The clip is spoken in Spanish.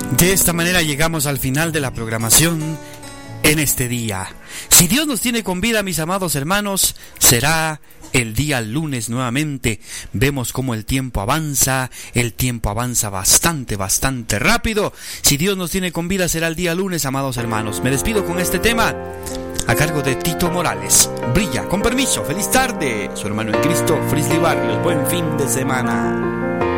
De esta manera llegamos al final de la programación en este día. Si Dios nos tiene con vida, mis amados hermanos, será el día lunes nuevamente. Vemos cómo el tiempo avanza bastante rápido. Si Dios nos tiene con vida, será el día lunes, amados hermanos. Me despido con este tema a cargo de Tito Morales. Brilla, con permiso, feliz tarde. Su hermano en Cristo, Frisley Barrios. Buen fin de semana.